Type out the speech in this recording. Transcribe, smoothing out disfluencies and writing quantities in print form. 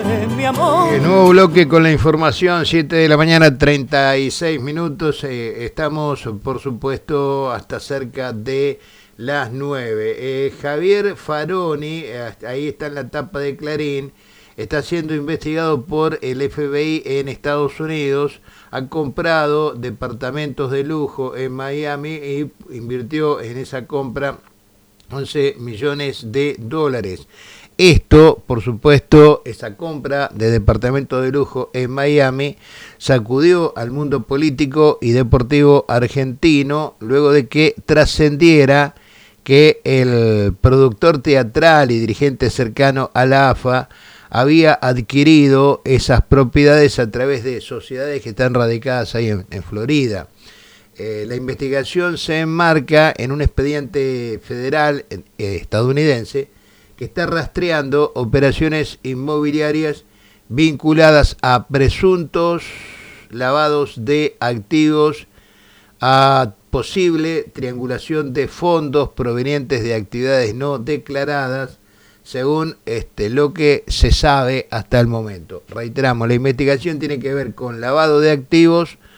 mi amor. Nuevo bloque con la información, 7 de la mañana, 36 minutos. Estamos, por supuesto, hasta cerca de las 9. Javier Faroni, ahí está en la tapa de Clarín, está siendo investigado por el FBI en Estados Unidos. Ha comprado departamentos de lujo en Miami y invirtió en esa compra 11 millones de dólares. Esto, por supuesto, esa compra de departamento de lujo en Miami sacudió al mundo político y deportivo argentino luego de que trascendiera que el productor teatral y dirigente cercano a la AFA había adquirido esas propiedades a través de sociedades que están radicadas ahí en Florida. La investigación se enmarca en un expediente federal estadounidense que está rastreando operaciones inmobiliarias vinculadas a presuntos lavados de activos, a posible triangulación de fondos provenientes de actividades no declaradas, según lo que se sabe hasta el momento. Reiteramos, la investigación tiene que ver con lavado de activos